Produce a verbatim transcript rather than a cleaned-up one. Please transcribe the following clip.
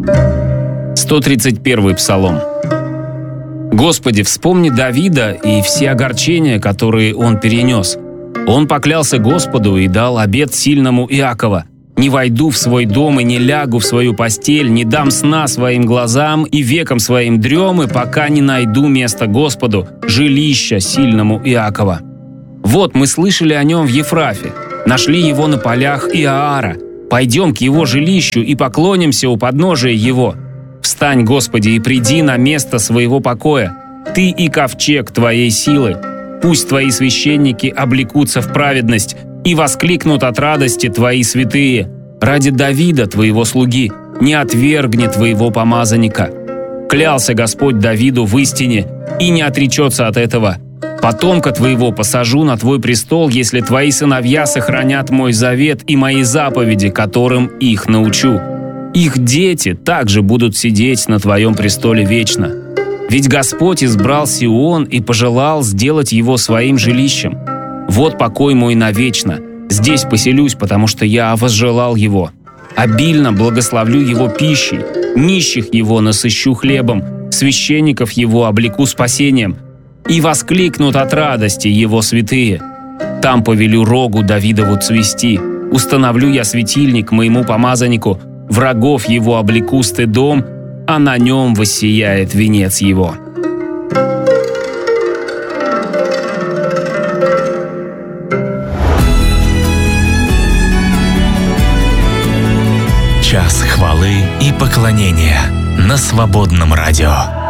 сто тридцать первый псалом. Господи, вспомни Давида и все огорчения, которые он перенес. Он поклялся Господу и дал обет сильному Иакова: «Не войду в свой дом и не лягу в свою постель, не дам сна своим глазам и векам своим дремы, пока не найду место Господу, жилища сильному Иакова». Вот мы слышали о нем в Ефрафе, нашли его на полях Иаара. Пойдем к его жилищу и поклонимся у подножия его. Встань, Господи, и приди на место своего покоя, Ты и ковчег Твоей силы. Пусть Твои священники облекутся в праведность и воскликнут от радости Твои святые. Ради Давида, Твоего слуги, не отвергни Твоего помазанника. Клялся Господь Давиду в истине и не отречется от этого. Потомка Твоего посажу на Твой престол, если Твои сыновья сохранят Мой завет и Мои заповеди, которым их научу. Их дети также будут сидеть на Твоем престоле вечно. Ведь Господь избрал Сион и пожелал сделать его своим жилищем. Вот покой мой навечно. Здесь поселюсь, потому что я возжелал его. Обильно благословлю его пищей, нищих его насыщу хлебом, священников его облеку спасением. И воскликнут от радости его святые. Там повелю рогу Давидову цвести, установлю я светильник моему помазаннику, врагов его облеку стыдом, а на нем воссияет венец его. Час хвалы и поклонения на Свободном радио.